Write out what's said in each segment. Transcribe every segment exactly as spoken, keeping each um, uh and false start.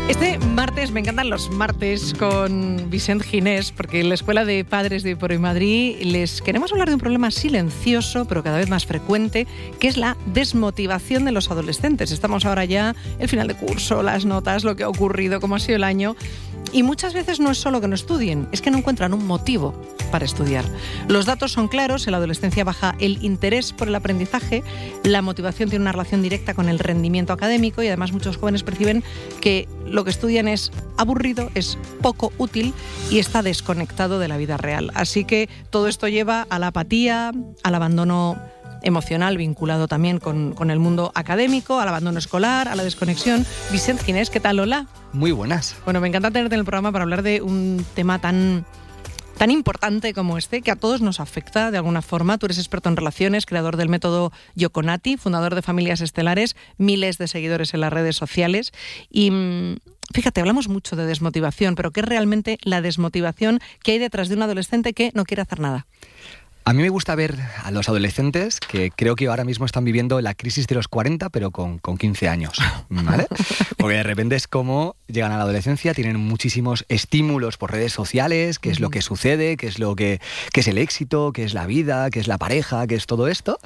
Este martes, me encantan los martes con Vicente Ginés, porque en la Escuela de Padres de Por Madrid les queremos hablar de un problema silencioso, pero cada vez más frecuente, que es la desmotivación de los adolescentes. Estamos ahora ya, el final de curso, las notas, lo que ha ocurrido, cómo ha sido el año. Y muchas veces no es solo que no estudien, es que no encuentran un motivo para estudiar. Los datos son claros, en la adolescencia baja el interés por el aprendizaje, la motivación tiene una relación directa con el rendimiento académico y además muchos jóvenes perciben que lo que estudian es aburrido, es poco útil y está desconectado de la vida real. Así que todo esto lleva a la apatía, al abandono emocional vinculado también con, con el mundo académico, al abandono escolar, a la desconexión. Vicente Ginés, ¿qué tal? Hola. Muy buenas. Bueno, me encanta tenerte en el programa para hablar de un tema tan, tan importante como este, que a todos nos afecta de alguna forma. Tú eres experto en relaciones, creador del método Yoconati, fundador de Familias Estelares, miles de seguidores en las redes sociales. Y fíjate, hablamos mucho de desmotivación, pero ¿qué es realmente la desmotivación que hay detrás de un adolescente que no quiere hacer nada? A mí me gusta ver a los adolescentes que creo que ahora mismo están viviendo la crisis de los cuarenta, pero con, con quince años, ¿vale? Porque de repente es como llegan a la adolescencia, tienen muchísimos estímulos por redes sociales, qué es lo que sucede, qué es lo que qué es el éxito, qué es la vida, qué es la pareja, qué es todo esto.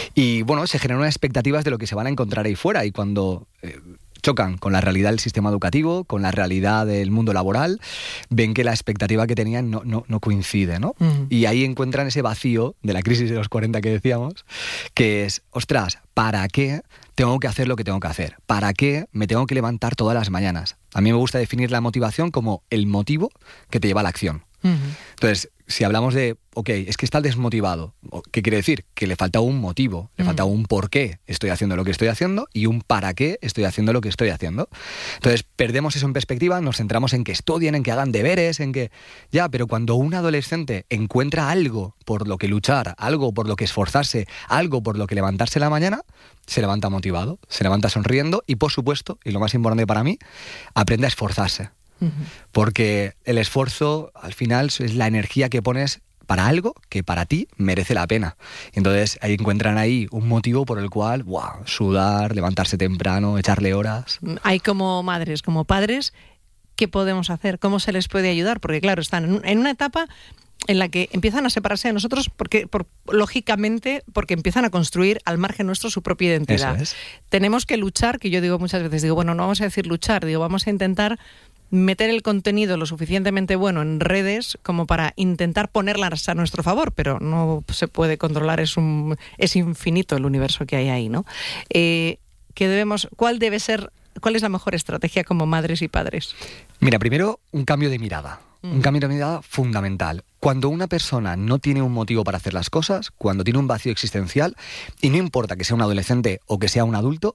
Y bueno, se generan unas expectativas de lo que se van a encontrar ahí fuera y cuando Eh, chocan con la realidad del sistema educativo, con la realidad del mundo laboral, ven que la expectativa que tenían no, no, no coincide, ¿no? Uh-huh. Y ahí encuentran ese vacío de la crisis de los cuarenta que decíamos, que es, ostras, ¿para qué tengo que hacer lo que tengo que hacer? ¿Para qué me tengo que levantar todas las mañanas? A mí me gusta definir la motivación como el motivo que te lleva a la acción. Uh-huh. Entonces, si hablamos de, ok, es que está desmotivado, ¿qué quiere decir? Que le falta un motivo, le falta un por qué estoy haciendo lo que estoy haciendo y un para qué estoy haciendo lo que estoy haciendo. Entonces, perdemos eso en perspectiva, nos centramos en que estudien, en que hagan deberes, en que... Ya, pero cuando un adolescente encuentra algo por lo que luchar, algo por lo que esforzarse, algo por lo que levantarse en la mañana, se levanta motivado, se levanta sonriendo y, por supuesto, y lo más importante para mí, aprende a esforzarse. Uh-huh. Porque el esfuerzo al final es la energía que pones para algo que para ti merece la pena. Y entonces ahí encuentran ahí un motivo por el cual wow, sudar, levantarse temprano, echarle horas. Hay como madres, como padres, ¿qué podemos hacer? ¿Cómo se les puede ayudar? Porque claro, están en una etapa en la que empiezan a separarse de nosotros porque, por, lógicamente, porque empiezan a construir al margen nuestro su propia identidad. Eso es. Tenemos que luchar, que yo digo muchas veces, digo, bueno, no vamos a decir luchar, digo, vamos a intentar meter el contenido lo suficientemente bueno en redes como para intentar ponerlas a nuestro favor, pero no se puede controlar, es un es infinito el universo que hay ahí, ¿no? Eh, ¿qué debemos, cuál debe ser, cuál es la mejor estrategia como madres y padres? Mira, primero un cambio de mirada. Un cambio de mirada fundamental. Cuando una persona no tiene un motivo para hacer las cosas, cuando tiene un vacío existencial, y no importa que sea un adolescente o que sea un adulto,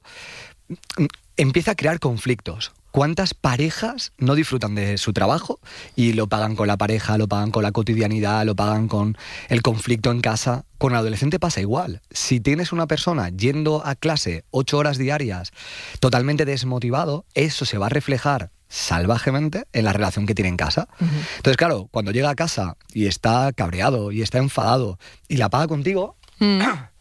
empieza a crear conflictos. ¿Cuántas parejas no disfrutan de su trabajo y lo pagan con la pareja, lo pagan con la cotidianidad, lo pagan con el conflicto en casa? Con el adolescente pasa igual. Si tienes una persona yendo a clase ocho horas diarias totalmente desmotivado, eso se va a reflejar salvajemente en la relación que tiene en casa. Uh-huh. Entonces, claro, cuando llega a casa y está cabreado y está enfadado y la paga contigo... Uh-huh.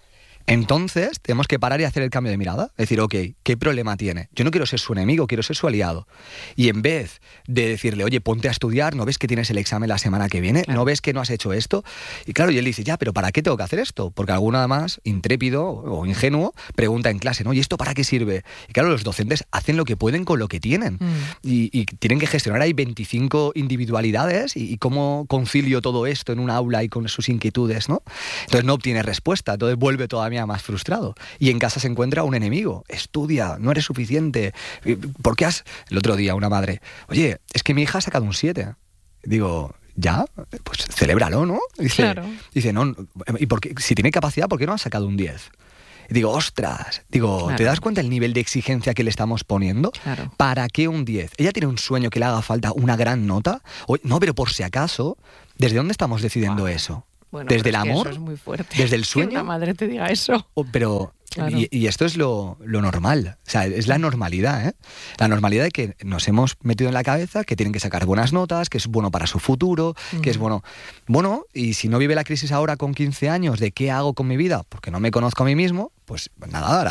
Entonces, tenemos que parar y hacer el cambio de mirada. Decir, ok, ¿qué problema tiene? Yo no quiero ser su enemigo, quiero ser su aliado. Y en vez de decirle, oye, ponte a estudiar, ¿no ves que tienes el examen la semana que viene? ¿No ves que no has hecho esto? Y claro, y él dice, ya, pero ¿para qué tengo que hacer esto? Porque alguno además, intrépido o ingenuo, pregunta en clase, ¿no? ¿Y esto para qué sirve? Y claro, los docentes hacen lo que pueden con lo que tienen. Mm. Y, y tienen que gestionar ahí veinticinco individualidades y, y cómo concilio todo esto en un aula y con sus inquietudes, ¿no? Entonces no obtiene respuesta, entonces vuelve todavía más frustrado. Y en casa se encuentra un enemigo. Estudia, no eres suficiente. ¿Por qué has...? El otro día una madre, oye, es que mi hija ha sacado un siete. Digo, ya, pues celébralo, ¿no? Dice, claro. Dice, no, ¿y por qué? Si tiene capacidad, ¿por qué no ha sacado un diez? Y digo, ostras, digo, claro. ¿Te das cuenta el nivel de exigencia que le estamos poniendo? Claro. ¿Para qué un diez? ¿Ella tiene un sueño que le haga falta una gran nota? O, no, pero por si acaso, ¿desde dónde estamos decidiendo wow. eso? Bueno, ¿desde el es amor? Eso es muy fuerte. ¿Desde el sueño? Que una madre te diga eso. O, pero... Claro. Y, y esto es lo, lo normal, o sea, es la normalidad, ¿eh? La normalidad de que nos hemos metido en la cabeza que tienen que sacar buenas notas, que es bueno para su futuro, uh-huh. que es bueno... Bueno, y si no vive la crisis ahora con quince años, ¿de qué hago con mi vida? Porque no me conozco a mí mismo, pues nada, hará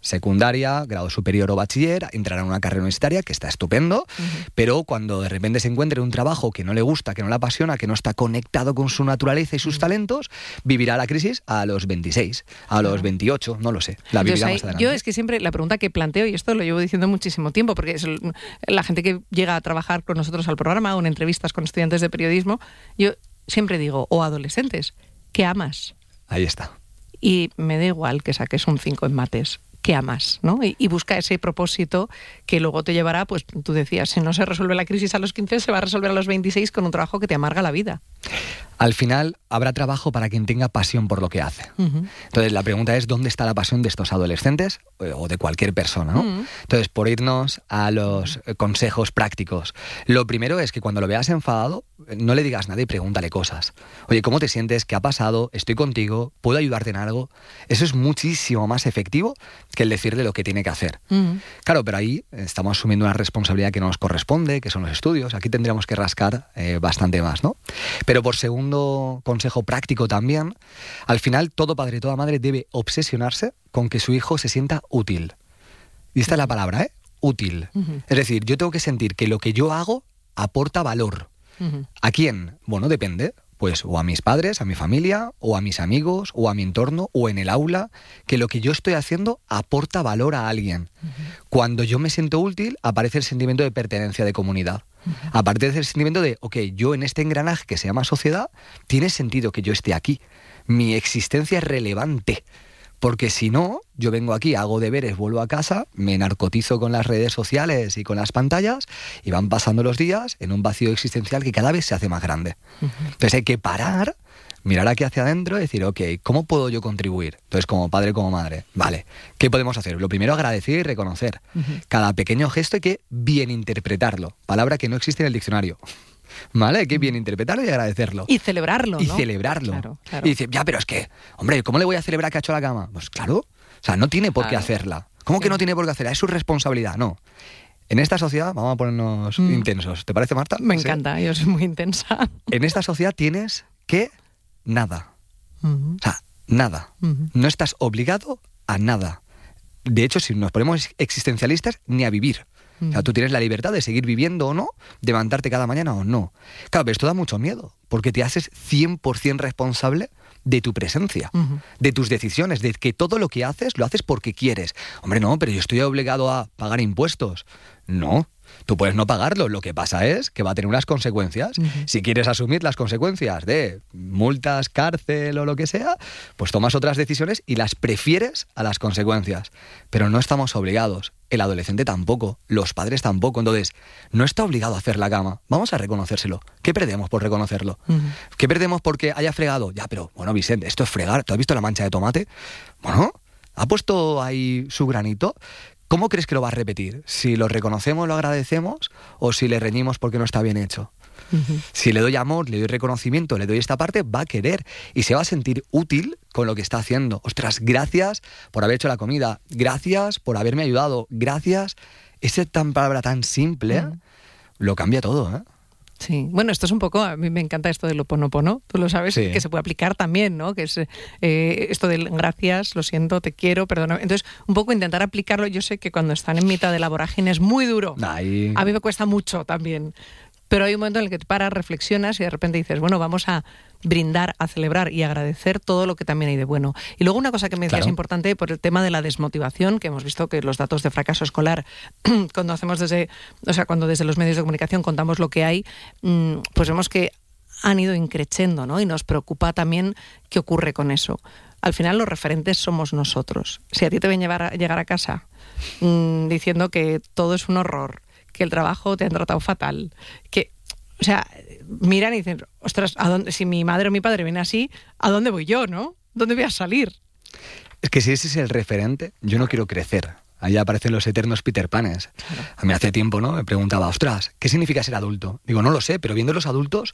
secundaria, grado superior o bachiller, entrará en una carrera universitaria, que está estupendo, uh-huh. pero cuando de repente se encuentre un trabajo que no le gusta, que no le apasiona, que no está conectado con su naturaleza y sus uh-huh. talentos, vivirá la crisis a los veintiséis, a los veintiocho, no lo sé, la vivirá yo, más adelante. Yo es que siempre la pregunta que planteo, y esto lo llevo diciendo muchísimo tiempo, porque es la gente que llega a trabajar con nosotros al programa o en entrevistas con estudiantes de periodismo, yo siempre digo, o adolescentes, ¿qué amas? Ahí está. Y me da igual que saques un cinco en mates, ¿qué amas? ¿No? Y, y busca ese propósito que luego te llevará, pues tú decías, si no se resuelve la crisis a los quince, se va a resolver a los veintiséis con un trabajo que te amarga la vida. Al final habrá trabajo para quien tenga pasión por lo que hace. Uh-huh. Entonces la pregunta es, ¿dónde está la pasión de estos adolescentes o de cualquier persona, ¿no? Uh-huh. Entonces, por irnos a los consejos prácticos, lo primero es que cuando lo veas enfadado, no le digas nada y pregúntale cosas. Oye, ¿cómo te sientes? ¿Qué ha pasado? ¿Estoy contigo? ¿Puedo ayudarte en algo? Eso es muchísimo más efectivo que el decirle lo que tiene que hacer. Uh-huh. Claro, pero ahí estamos asumiendo una responsabilidad que no nos corresponde, que son los estudios. Aquí tendríamos que rascar eh, bastante más, ¿no? Pero por segundo consejo práctico también, al final todo padre y toda madre debe obsesionarse con que su hijo se sienta útil. Y esta uh-huh. es la palabra, ¿eh? Útil. Uh-huh. Es decir, yo tengo que sentir que lo que yo hago aporta valor. Uh-huh. ¿A quién? Bueno, depende. Pues o a mis padres, a mi familia, o a mis amigos, o a mi entorno, o en el aula, que lo que yo estoy haciendo aporta valor a alguien. Uh-huh. Cuando yo me siento útil, aparece el sentimiento de pertenencia, de comunidad. Uh-huh. Aparte del sentimiento de, ok, yo en este engranaje que se llama sociedad, tiene sentido que yo esté aquí. Mi existencia es relevante. Porque si no, yo vengo aquí, hago deberes, vuelvo a casa, me narcotizo con las redes sociales y con las pantallas y van pasando los días en un vacío existencial que cada vez se hace más grande. Uh-huh. Entonces hay que parar, mirar aquí hacia adentro y decir, ok, ¿cómo puedo yo contribuir? Entonces, como padre, como madre, vale, ¿qué podemos hacer? Lo primero, agradecer y reconocer. Uh-huh. Cada pequeño gesto hay que bien interpretarlo, palabra que no existe en el diccionario. ¿Vale? Hay que bien interpretarlo y agradecerlo. Y celebrarlo, ¿no? Y celebrarlo. Claro, claro. Y decir, ya, pero es que, hombre, ¿cómo le voy a celebrar que ha hecho la cama? Pues claro, o sea, no tiene por qué claro. hacerla. ¿Cómo sí. que no tiene por qué hacerla? Es su responsabilidad, no. En esta sociedad, vamos a ponernos mm. intensos. ¿Te parece, Marta? Me ¿Sí? encanta, yo soy muy intensa. En esta sociedad tienes que nada. Uh-huh. O sea, nada. Uh-huh. No estás obligado a nada. De hecho, si nos ponemos existencialistas, ni a vivir. O sea, tú tienes la libertad de seguir viviendo o no, de levantarte cada mañana o no. Claro, pero esto da mucho miedo, porque te haces cien por ciento responsable de tu presencia, uh-huh. de tus decisiones, de que todo lo que haces lo haces porque quieres. Hombre, no, pero yo estoy obligado a pagar impuestos. No, tú puedes no pagarlo. Lo que pasa es que va a tener unas consecuencias. Uh-huh. Si quieres asumir las consecuencias de multas, cárcel o lo que sea, pues tomas otras decisiones y las prefieres a las consecuencias. Pero no estamos obligados. El adolescente tampoco, los padres tampoco. Entonces, no está obligado a hacer la cama. Vamos a reconocérselo. ¿Qué perdemos por reconocerlo? Uh-huh. ¿Qué perdemos porque haya fregado? Ya, pero, bueno, Vicente, esto es fregar. ¿Tú has visto la mancha de tomate? Bueno, ha puesto ahí su granito. ¿Cómo crees que lo va a repetir? ¿Si lo reconocemos, lo agradecemos o si le reñimos porque no está bien hecho? Uh-huh. Si le doy amor, le doy reconocimiento, le doy esta parte, va a querer y se va a sentir útil con lo que está haciendo. Ostras, gracias por haber hecho la comida, gracias por haberme ayudado, gracias. Esa tan palabra tan simple uh-huh. lo cambia todo, ¿eh? Sí, bueno, esto es un poco, a mí me encanta esto del oponopono, tú lo sabes, sí. que se puede aplicar también, ¿no? Que es eh, esto del gracias, lo siento, te quiero, perdóname. Entonces, un poco intentar aplicarlo. Yo sé que cuando están en mitad de la vorágine es muy duro. Ay. A mí me cuesta mucho también. Pero hay un momento en el que te paras, reflexionas y de repente dices, bueno, vamos a brindar, a celebrar y agradecer todo lo que también hay de bueno. Y luego una cosa que me decías claro. importante por el tema de la desmotivación, que hemos visto que los datos de fracaso escolar, cuando hacemos desde, o sea, cuando desde los medios de comunicación contamos lo que hay, pues vemos que han ido increciendo, ¿no? Y nos preocupa también qué ocurre con eso. Al final los referentes somos nosotros. Si a ti te ven llevar a, llegar a casa mmm, diciendo que todo es un horror, que el trabajo te han tratado fatal, que, o sea, miran y dicen, ostras, ¿a dónde, si mi madre o mi padre viene así, ¿a dónde voy yo, no? ¿Dónde voy a salir? Es que si ese es el referente, yo no quiero crecer. Ahí aparecen los eternos Peter Panes. Claro. A mí hace tiempo, ¿no? Me preguntaba, ostras, ¿qué significa ser adulto? Digo, no lo sé, pero viendo los adultos,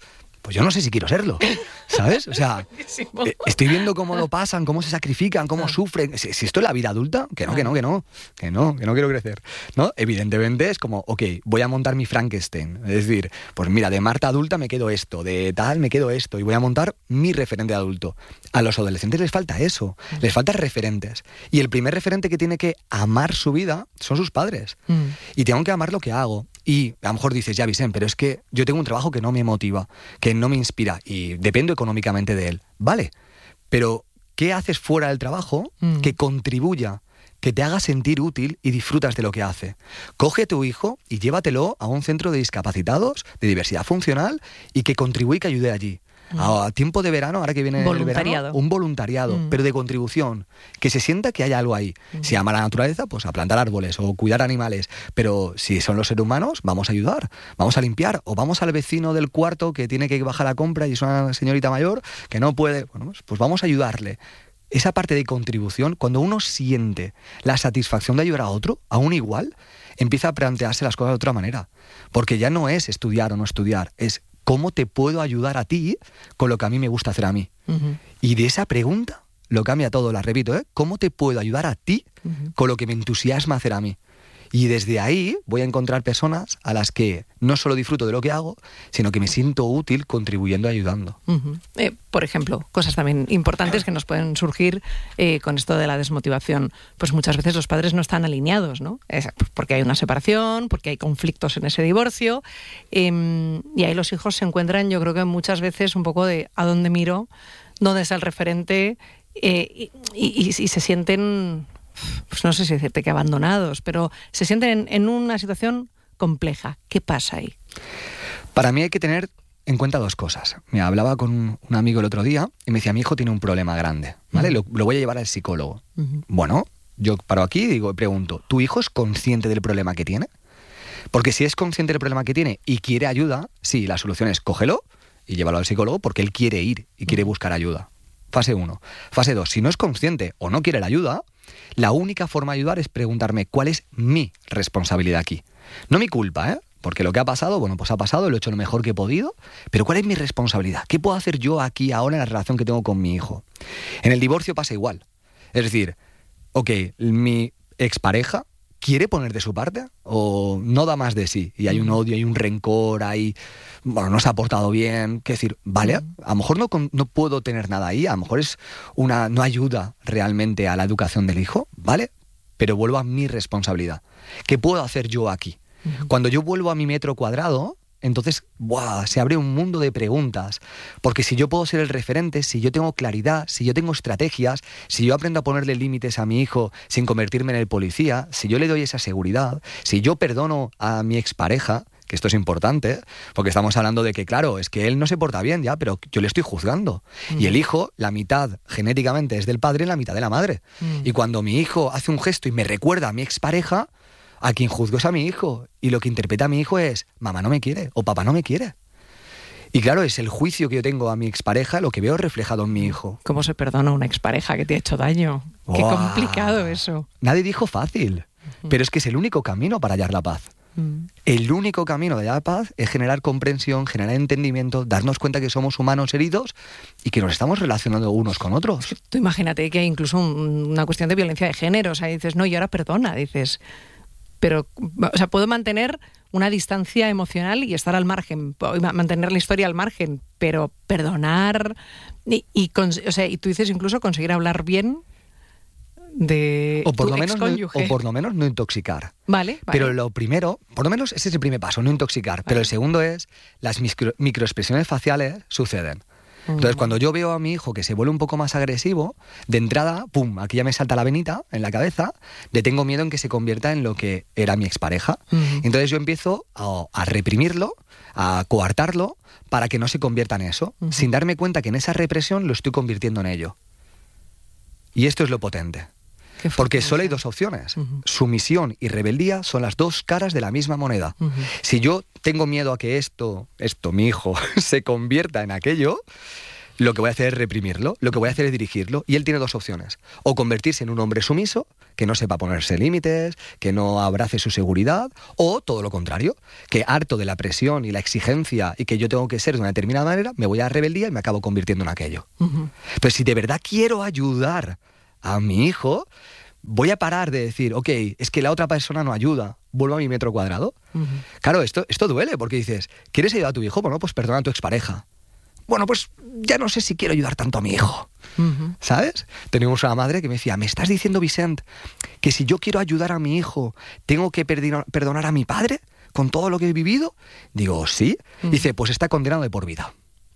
pues yo no sé si quiero serlo, ¿sabes? O sea, eh, estoy viendo cómo lo pasan, cómo se sacrifican, cómo ah. sufren. Si, si esto es la vida adulta, que no, que no, que no, que no, que no quiero crecer, ¿no? Evidentemente es como, ok, voy a montar mi Frankenstein. Es decir, pues mira, de Marta adulta me quedo esto, de tal me quedo esto, y voy a montar mi referente adulto. A los adolescentes les falta eso, mm. les faltan referentes. Y el primer referente que tiene que amar su vida son sus padres. Mm. Y tengo que amar lo que hago. Y a lo mejor dices, ya Vicent, pero es que yo tengo un trabajo que no me motiva, que no me inspira y dependo económicamente de él. Vale, pero ¿qué haces fuera del trabajo mm. que contribuya, que te haga sentir útil y disfrutas de lo que hace? Coge a tu hijo y llévatelo a un centro de discapacitados, de diversidad funcional, y que contribuya y que ayude allí. A tiempo de verano, ahora que viene el verano, un voluntariado, mm. pero de contribución, que se sienta que hay algo ahí. Mm. Si ama la naturaleza, pues a plantar árboles o cuidar animales, pero si son los seres humanos, vamos a ayudar, vamos a limpiar, o vamos al vecino del cuarto que tiene que bajar la compra y es una señorita mayor que no puede, bueno, pues vamos a ayudarle. Esa parte de contribución, cuando uno siente la satisfacción de ayudar a otro, aún igual, empieza a plantearse las cosas de otra manera, porque ya no es estudiar o no estudiar, es ¿cómo te puedo ayudar a ti con lo que a mí me gusta hacer a mí? Uh-huh. Y de esa pregunta lo cambia todo, la repito, ¿eh? ¿Cómo te puedo ayudar a ti uh-huh. con lo que me entusiasma hacer a mí? Y desde ahí voy a encontrar personas a las que no solo disfruto de lo que hago, sino que me siento útil contribuyendo y ayudando. Uh-huh. Eh, por ejemplo, cosas también importantes que nos pueden surgir eh, con esto de la desmotivación. Pues muchas veces los padres no están alineados, ¿no? Es porque hay una separación, porque hay conflictos en ese divorcio, eh, y ahí los hijos se encuentran, yo creo que muchas veces un poco de ¿a dónde miro? ¿Dónde está el referente? Eh, y, y, y se sienten... pues no sé si decirte que abandonados, pero se sienten en, en una situación compleja. ¿Qué pasa ahí? Para mí hay que tener en cuenta dos cosas. Me hablaba con un, un amigo el otro día y me decía, mi hijo tiene un problema grande, ¿vale? Uh-huh. Lo, lo voy a llevar al psicólogo. Uh-huh. Bueno, yo paro aquí y digo, pregunto, ¿tu hijo es consciente del problema que tiene? Porque si es consciente del problema que tiene y quiere ayuda, sí, la solución es cógelo y llévalo al psicólogo porque él quiere ir y quiere buscar ayuda. Fase uno. Fase dos. Si no es consciente o no quiere la ayuda, la única forma de ayudar es preguntarme cuál es mi responsabilidad aquí. No mi culpa, ¿eh? Porque lo que ha pasado, bueno, pues ha pasado, lo he hecho lo mejor que he podido, pero ¿cuál es mi responsabilidad? ¿Qué puedo hacer yo aquí ahora en la relación que tengo con mi hijo? En el divorcio pasa igual. Es decir, ok, mi expareja quiere poner de su parte o no da más de sí y hay un odio, hay un rencor, hay, bueno, no se ha portado bien, qué decir, vale, a lo mejor no, no puedo tener nada ahí, a lo mejor es una, no ayuda realmente a la educación del hijo, vale, pero vuelvo a mi responsabilidad. ¿Qué puedo hacer yo aquí? Uh-huh. Cuando yo vuelvo a mi metro cuadrado, entonces, ¡buah!, se abre un mundo de preguntas. Porque si yo puedo ser el referente, si yo tengo claridad, si yo tengo estrategias, si yo aprendo a ponerle límites a mi hijo sin convertirme en el policía, si yo le doy esa seguridad, si yo perdono a mi expareja, que esto es importante, porque estamos hablando de que, claro, es que él no se porta bien ya, pero yo le estoy juzgando. Mm. Y el hijo, la mitad genéticamente es del padre y la mitad de la madre. Mm. Y cuando mi hijo hace un gesto y me recuerda a mi expareja, a quien juzgo es a mi hijo, y lo que interpreta a mi hijo es mamá no me quiere o papá no me quiere. Y claro, es el juicio que yo tengo a mi expareja lo que veo reflejado en mi hijo. ¿Cómo se perdona a una expareja que te ha hecho daño? ¡Wow! Qué complicado eso. Nadie dijo fácil, uh-huh. pero es que es el único camino para hallar la paz. Uh-huh. El único camino de hallar la paz es generar comprensión, generar entendimiento, darnos cuenta que somos humanos heridos y que nos estamos relacionando unos con otros. Tú imagínate que hay incluso un, una cuestión de violencia de género, o sea, dices, no, y ahora perdona, dices... Pero, o sea, puedo mantener una distancia emocional y estar al margen, mantener la historia al margen, pero perdonar y, y, o sea, y tú dices incluso conseguir hablar bien de o por tu lo menos no, excónyuge. o por lo menos no intoxicar. Vale, vale. Pero lo primero, por lo menos ese es el primer paso, no intoxicar. Vale. Pero el segundo es, las micro, microexpresiones faciales suceden. Entonces, cuando yo veo a mi hijo que se vuelve un poco más agresivo, de entrada, pum, aquí ya me salta la venita en la cabeza, le tengo miedo en que se convierta en lo que era mi expareja. Uh-huh. Entonces yo empiezo a, a reprimirlo, a coartarlo, para que no se convierta en eso, uh-huh. sin darme cuenta que en esa represión lo estoy convirtiendo en ello. Y esto es lo potente. Porque solo hay dos opciones. Uh-huh. Sumisión y rebeldía son las dos caras de la misma moneda. Uh-huh. Si yo tengo miedo a que esto, esto, mi hijo, se convierta en aquello, lo que voy a hacer es reprimirlo, lo que voy a hacer es dirigirlo. Y él tiene dos opciones. O convertirse en un hombre sumiso, que no sepa ponerse límites, que no abrace su seguridad, o todo lo contrario, que harto de la presión y la exigencia y que yo tengo que ser de una determinada manera, me voy a la rebeldía y me acabo convirtiendo en aquello. Uh-huh. Pero si de verdad quiero ayudar a mi hijo, voy a parar de decir, ok, es que la otra persona no ayuda, vuelvo a mi metro cuadrado. Uh-huh. Claro, esto, esto duele, porque dices, ¿quieres ayudar a tu hijo? Bueno, pues perdona a tu expareja. Bueno, pues ya no sé si quiero ayudar tanto a mi hijo. Uh-huh. ¿Sabes? Teníamos una madre que me decía, ¿me estás diciendo, Vicent, que si yo quiero ayudar a mi hijo, tengo que perdi- perdonar a mi padre con todo lo que he vivido? Digo, sí. Uh-huh. Dice, pues está condenado de por vida.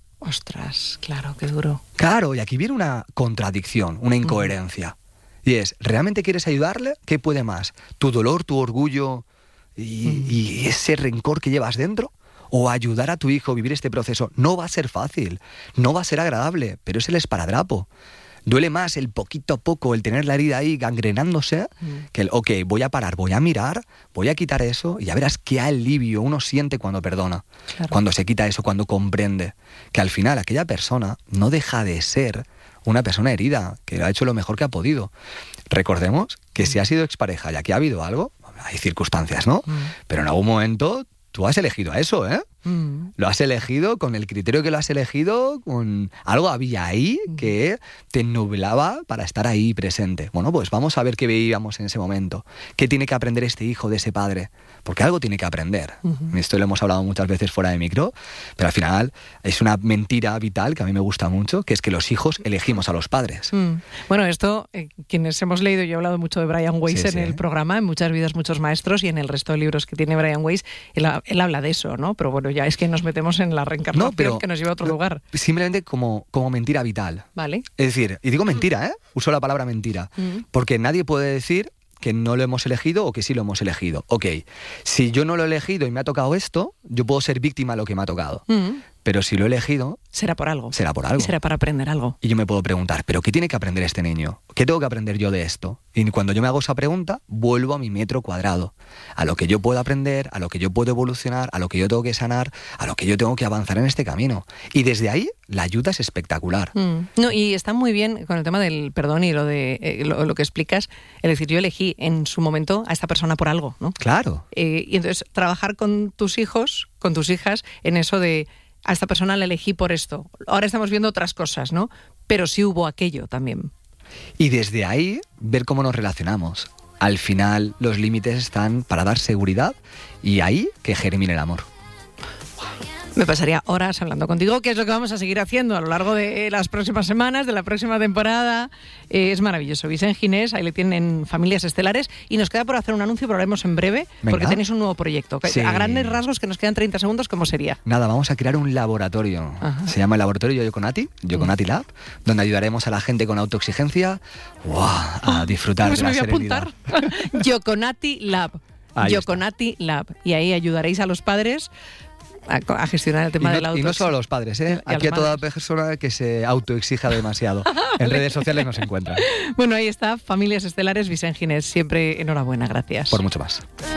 Ostras, claro, qué duro. Claro, y aquí viene una contradicción, una incoherencia. Uh-huh. Y es, ¿realmente quieres ayudarle? ¿Qué puede más? ¿Tu dolor, tu orgullo y, uh-huh. y ese rencor que llevas dentro? ¿O ayudar a tu hijo a vivir este proceso? No va a ser fácil, no va a ser agradable, pero es el esparadrapo. Duele más el poquito a poco, el tener la herida ahí gangrenándose, mm. que el, ok, voy a parar, voy a mirar, voy a quitar eso, y ya verás qué alivio uno siente cuando perdona, claro. Cuando se quita eso, cuando comprende que al final aquella persona no deja de ser una persona herida, que ha hecho lo mejor que ha podido. Recordemos que mm. si ha sido expareja y aquí ha habido algo, hay circunstancias, ¿no? Mm. Pero en algún momento tú has elegido a eso, ¿eh? Mm. Lo has elegido con el criterio que lo has elegido, con algo había ahí que te nublaba para estar ahí presente. Bueno, pues vamos a ver qué veíamos en ese momento. ¿Qué tiene que aprender este hijo de ese padre? Porque algo tiene que aprender. Uh-huh. Esto lo hemos hablado muchas veces fuera de micro, pero al final es una mentira vital que a mí me gusta mucho, que es que los hijos elegimos a los padres. Mm. Bueno, esto, eh, quienes hemos leído, yo he hablado mucho de Brian Weiss sí, en sí. el programa, en Muchas vidas, muchos maestros, y en el resto de libros que tiene Brian Weiss, él, él habla de eso, ¿no? Pero bueno, ya es que nos metemos en la reencarnación, no, pero, que nos lleva a otro no, lugar. Simplemente como, como mentira vital. Vale. Es decir, y digo mentira, ¿eh? Uso la palabra mentira, mm. porque nadie puede decir que no lo hemos elegido o que sí lo hemos elegido. Ok, si yo no lo he elegido y me ha tocado esto, yo puedo ser víctima de lo que me ha tocado. Mm. Pero si lo he elegido... Será por algo. Será por algo. Y será para aprender algo. Y yo me puedo preguntar, ¿pero qué tiene que aprender este niño? ¿Qué tengo que aprender yo de esto? Y cuando yo me hago esa pregunta, vuelvo a mi metro cuadrado. A lo que yo puedo aprender, a lo que yo puedo evolucionar, a lo que yo tengo que sanar, a lo que yo tengo que avanzar en este camino. Y desde ahí, la ayuda es espectacular. Mm. No, y está muy bien con el tema del perdón y lo de eh, lo, lo que explicas. Es decir, yo elegí en su momento a esta persona por algo, ¿no? Claro. Eh, y entonces, trabajar con tus hijos, con tus hijas, en eso de... A esta persona la elegí por esto. Ahora estamos viendo otras cosas, ¿no? Pero sí hubo aquello también. Y desde ahí, ver cómo nos relacionamos. Al final, los límites están para dar seguridad y ahí que germine el amor. Me pasaría horas hablando contigo, que es lo que vamos a seguir haciendo a lo largo de las próximas semanas, de la próxima temporada. Eh, es maravilloso. Vicent Ginés, ahí le tienen Familias Estelares. Y nos queda por hacer un anuncio, pero haremos en breve, Venga. porque tenéis un nuevo proyecto. Sí. A grandes rasgos, que nos quedan treinta segundos, ¿cómo sería? Nada, vamos a crear un laboratorio. Ajá. Se llama el Laboratorio Yoconati, Yoconati Lab, donde ayudaremos a la gente con autoexigencia wow, a disfrutar pues de la me voy serenidad. A apuntar. Yoconati Lab. Ahí Yoconati está. Lab. Y ahí ayudaréis a los padres A, a gestionar el tema y no, del auto. Y no solo a los padres, ¿eh? Aquí a toda persona que se autoexija demasiado. En redes sociales nos encuentran. Bueno, ahí está, Familias Estelares, Vicent Ginés. Siempre enhorabuena, gracias. Por mucho más.